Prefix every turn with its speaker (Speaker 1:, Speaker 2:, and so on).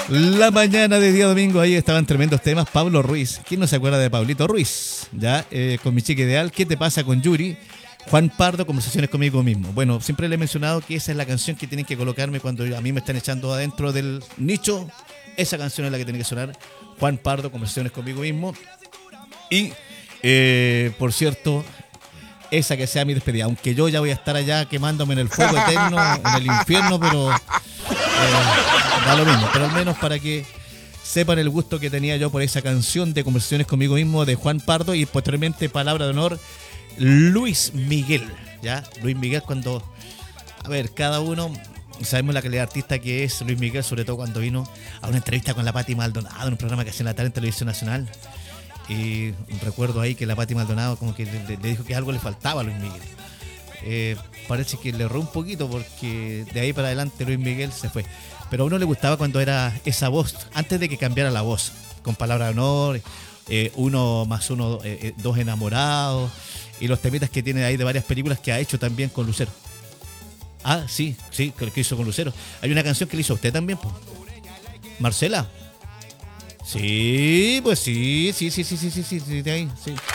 Speaker 1: La mañana de día domingo, ahí estaban tremendos temas. Pablo Ruiz, ¿quién no se acuerda de Pablito Ruiz? Ya, con mi chica ideal, ¿qué te pasa con Yuri? Juan Pardo, conversaciones conmigo mismo. Bueno, siempre le he mencionado que esa es la canción que tienen que colocarme cuando a mí me están echando adentro del nicho. Esa canción es la que tiene que sonar. Juan Pardo, conversaciones conmigo mismo. Y, por cierto, esa que sea mi despedida. Aunque yo ya voy a estar allá quemándome en el fuego eterno, en el infierno, pero da lo mismo. Pero al menos para que sepan el gusto que tenía yo por esa canción de conversaciones conmigo mismo de Juan Pardo y posteriormente, palabra de honor, Luis Miguel. ¿Ya? Luis Miguel cuando... A ver, cada uno... Sabemos la calidad de artista que es Luis Miguel, sobre todo cuando vino a una entrevista con la Pati Maldonado en un programa que hacía en la tarde en Televisión Nacional. Y recuerdo ahí que la Pati Maldonado como que le dijo que algo le faltaba a Luis Miguel. Parece que le erró un poquito porque de ahí para adelante Luis Miguel se fue. Pero a uno le gustaba cuando era esa voz, antes de que cambiara la voz, con palabra de honor, 1+1, 2 enamorados, y los temitas que tiene ahí de varias películas que ha hecho también con Lucero. Ah, sí, que hizo con Lucero. Hay una canción que le hizo a usted también, pues. Marcela. Sí, pues sí, de ahí, sí.